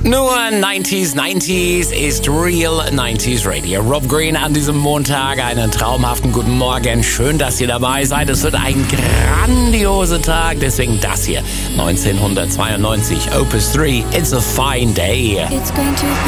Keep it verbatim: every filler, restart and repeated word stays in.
Nur neunziger, neunziger ist Real neunziger Radio. Rob Green an diesem Montag, einen traumhaften guten Morgen. Schön, dass ihr dabei seid. Es wird ein grandioser Tag, deswegen das hier. neunzehnhundertzweiundneunzig, Opus drei, It's a Fine Day. It's going to